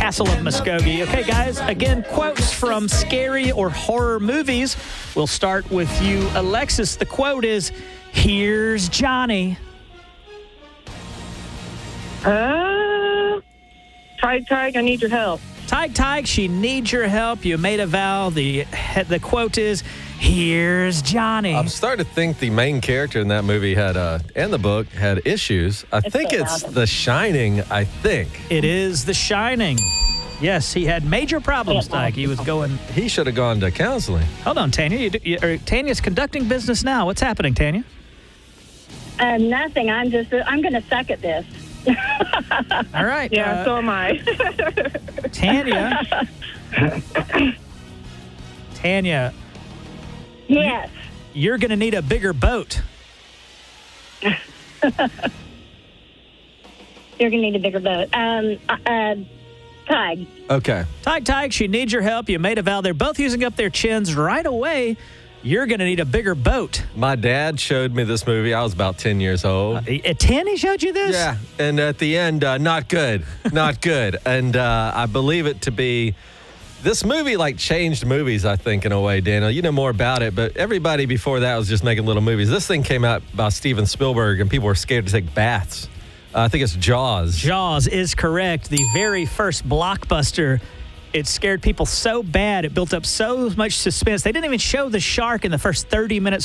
Castle of Muskogee. Okay, guys, again, quotes from scary or horror movies. We'll start with you, Alexis. The quote is, "Here's Johnny." Tig, I need your help. Tig, she needs your help. You made a vow. The quote is, "Here's Johnny." I'm starting to think the main character in that movie had, and the book, had issues. I think it's The Shining, I think. It is The Shining. Yes, he had major problems, Tig. He was going... He should have gone to counseling. Hold on, Tanya. Tanya's conducting business now. What's happening, Tanya? Nothing. I'm going to suck at this. All right. Yeah, so am I. Tanya, Yes. you're going to need a bigger boat. You're going to need a bigger boat. Tig. Okay. Tig, she needs your help. You made a vow. They're both using up their chins right away. You're going to need a bigger boat. My dad showed me this movie. I was about 10 years old. At 10, he showed you this? Yeah, and at the end, not good. Not good. And I believe it to be... This movie, changed movies, I think, in a way, Daniel. You know more about it, but everybody before that was just making little movies. This thing came out by Steven Spielberg, and people were scared to take baths. I think it's Jaws. Jaws is correct. The very first blockbuster. It scared people so bad. It built up so much suspense. They didn't even show the shark in the first 30 minutes